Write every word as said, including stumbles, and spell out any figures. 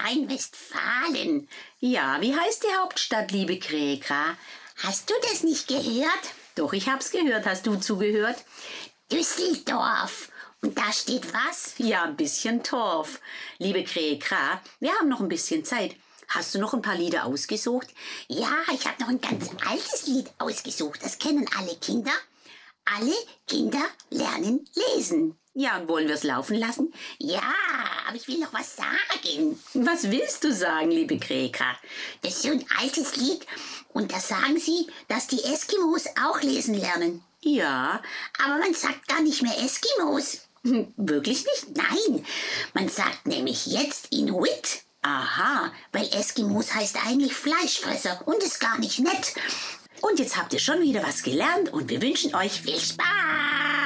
Nordrhein-Westfalen. Ja, wie heißt die Hauptstadt, liebe Kräka? Hast du das nicht gehört? Doch, ich hab's gehört. Hast du zugehört? Düsseldorf. Und da steht was? Ja, ein bisschen Torf. Liebe Kräka, wir haben noch ein bisschen Zeit. Hast du noch ein paar Lieder ausgesucht? Ja, ich habe noch ein ganz altes Lied ausgesucht. Das kennen alle Kinder. Alle Kinder lernen lesen. Ja, und wollen wir es laufen lassen? Ja, aber ich will noch was sagen. Was willst du sagen, liebe Kräka? Das ist so ein altes Lied. Und da sagen sie, dass die Eskimos auch lesen lernen. Ja. Aber man sagt gar nicht mehr Eskimos. Wirklich nicht? Nein, man sagt nämlich jetzt Inuit. Aha, weil Eskimos heißt eigentlich Fleischfresser und ist gar nicht nett. Und jetzt habt ihr schon wieder was gelernt und wir wünschen euch viel Spaß.